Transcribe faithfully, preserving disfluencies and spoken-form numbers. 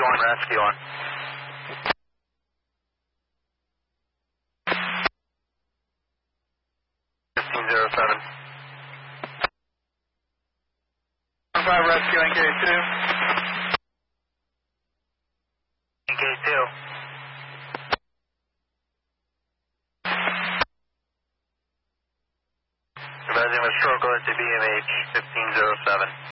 rescue on, rescue on. fifteen zero seven. one five rescue N K two. N K two. Advising with stroke alert to B M H fifteen zero seven.